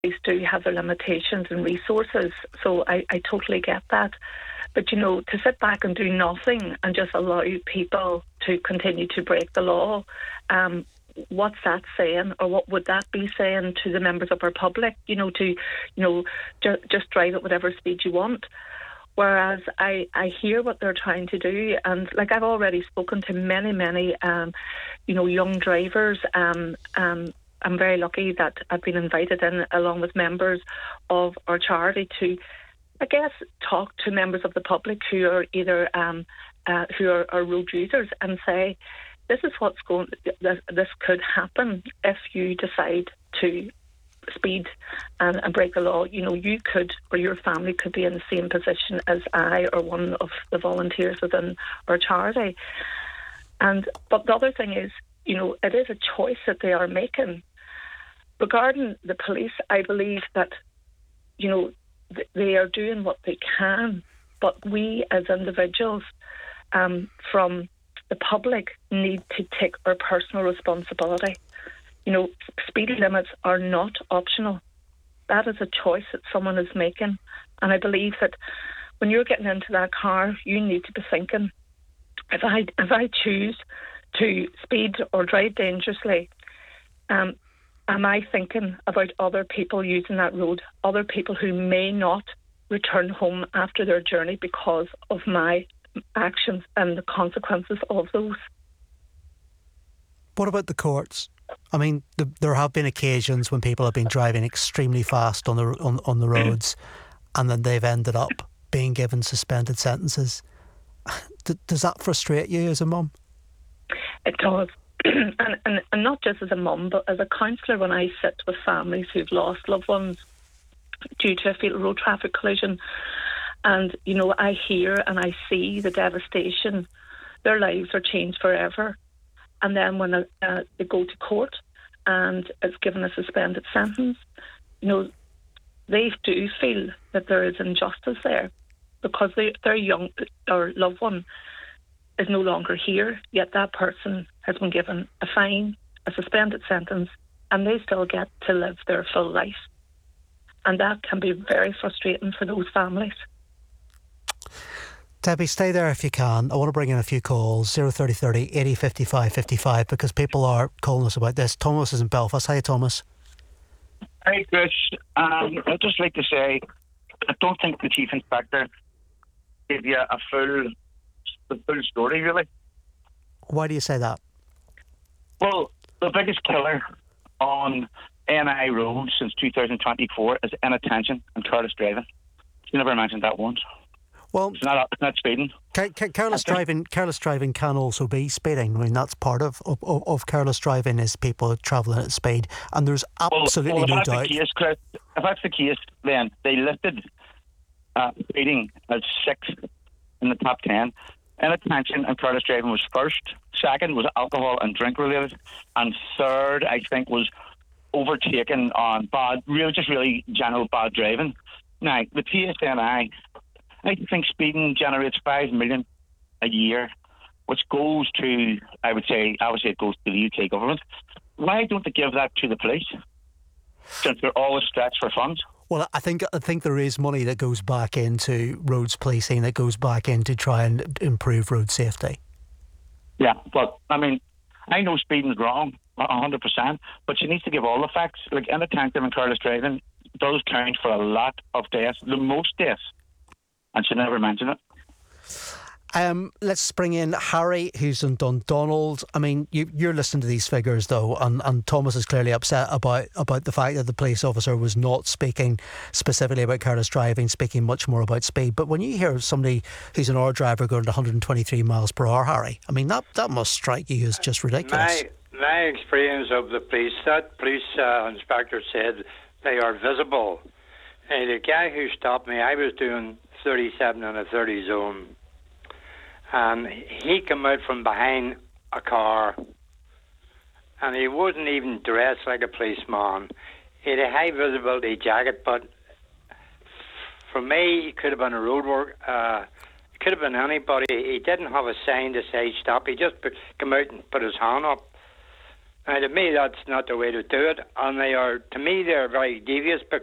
police do have their limitations and resources, so I totally get that. But, to sit back and do nothing and just allow people to continue to break the law, what's that saying, or what would that be saying to the members of our public, just drive at whatever speed you want? Whereas I hear what they're trying to do, and like I've already spoken to many, young drivers. I'm very lucky that I've been invited in along with members of our charity to, I guess, talk to members of the public who are either who are road users and say, this is this could happen if you decide to speed and break the law. You could, or your family could be in the same position as I or one of the volunteers within our charity. But the other thing is, it is a choice that they are making. Regarding the police, I believe that, they are doing what they can, but we as individuals from the public need to take our personal responsibility. Speed limits are not optional. That is a choice that someone is making. And I believe that when you're getting into that car, you need to be thinking, if I choose to speed or drive dangerously, am I thinking about other people using that road, other people who may not return home after their journey because of my actions and the consequences of those? What about the courts? I mean, there have been occasions when people have been driving extremely fast on the roads, and then they've ended up being given suspended sentences. Does that frustrate you as a mum? It does. and not just as a mum, but as a counsellor, when I sit with families who've lost loved ones due to a fatal road traffic collision, and I hear and I see the devastation. Their lives are changed forever. And then when they go to court and it's given a suspended sentence, they do feel that there is injustice there because their loved one is no longer here, yet that person has been given a fine, a suspended sentence, and they still get to live their full life. And that can be very frustrating for those families. Debbie, stay there if you can. I want to bring in a few calls, 03030 80 55 55, because people are calling us about this. Thomas is in Belfast. Hi, Thomas. Hi, Chris. I'd just like to say, I don't think the Chief Inspector gave you the full story, really. Why do you say that? Well, the biggest killer on NI Road since 2024 is inattention and careless driving. You never mentioned that once. Well, it's not speeding. Careless driving can also be speeding. I mean, that's part of careless driving is people travelling at speed, and there's absolutely no doubt. If that's the case, then they listed speeding as 6th in the top 10. Inattention and careless driving was first. Second was alcohol and drink related, and third, I think, was overtaken on really general bad driving. Now, the PSNI, I think speeding generates 5 million a year, which goes to, I would say it goes to the UK government. Why don't they give that to the police, since they're always stretched for funds? Well, I think there is money that goes back into roads policing, that goes back in to try and improve road safety. Yeah, but I mean, I know speeding's wrong, 100%, but you need to give all the facts. Like inattentive and careless driving does count for a lot of deaths, the most deaths, and should never mention it. Let's bring in Harry, who's in Dundonald. I mean, you're listening to these figures, though, and Thomas is clearly upset about the fact that the police officer was not speaking specifically about careless driving, speaking much more about speed. But when you hear somebody who's an hour driver going to 123 miles per hour, Harry, I mean, that must strike you as just ridiculous. My experience of the police, that police inspector said they are visible. And the guy who stopped me, I was doing 37 in a 30 zone. And he came out from behind a car, and he wasn't even dressed like a policeman. He had a high visibility jacket, but for me, he could have been a road worker. It could have been anybody. He didn't have a sign to say stop. He just came out and put his hand up. And to me, that's not the way to do it. And they are, to me, they're very devious